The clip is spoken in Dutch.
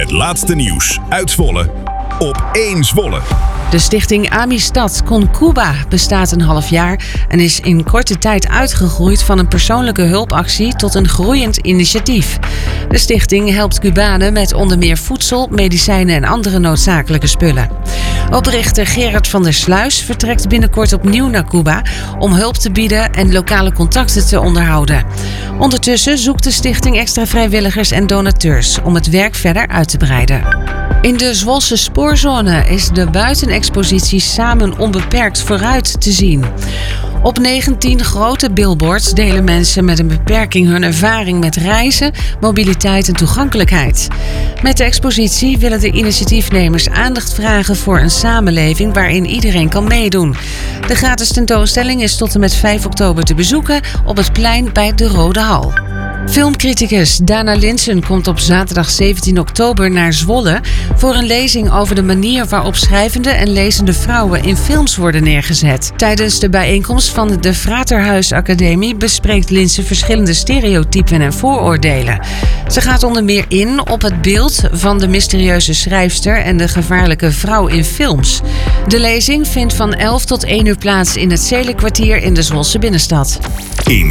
Het laatste nieuws uit Zwolle op 1 Zwolle. De stichting Amistad con Cuba bestaat een half jaar en is in korte tijd uitgegroeid van een persoonlijke hulpactie tot een groeiend initiatief. De stichting helpt Cubanen met onder meer voedsel, medicijnen en andere noodzakelijke spullen. Oprichter Gerard van der Sluis vertrekt binnenkort opnieuw naar Cuba om hulp te bieden en lokale contacten te onderhouden. Ondertussen zoekt de stichting extra vrijwilligers en donateurs om het werk verder uit te breiden. In de Zwolse spoorzone is de buitenexpositie Samen Onbeperkt Vooruit te zien. Op 19 grote billboards delen mensen met een beperking hun ervaring met reizen, mobiliteit en toegankelijkheid. Met de expositie willen de initiatiefnemers aandacht vragen voor een samenleving waarin iedereen kan meedoen. De gratis tentoonstelling is tot en met 5 oktober te bezoeken op het plein bij de Rode Hal. Filmcriticus Dana Linssen komt op zaterdag 17 oktober naar Zwolle voor een lezing over de manier waarop schrijvende en lezende vrouwen in films worden neergezet. Tijdens de bijeenkomst van de Fraterhuis Academie bespreekt Linssen verschillende stereotypen en vooroordelen. Ze gaat onder meer in op het beeld van de mysterieuze schrijfster en de gevaarlijke vrouw in films. De lezing vindt van 11 tot 1 uur plaats in het Zelenkwartier in de Zwolse binnenstad.